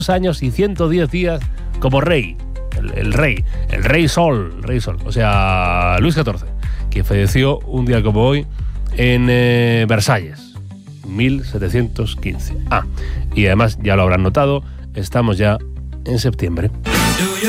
años y 110 días como rey. El rey Sol, o sea, Luis XIV, que falleció un día como hoy en Versalles, 1715. Y además, ya lo habrán notado, estamos ya en septiembre.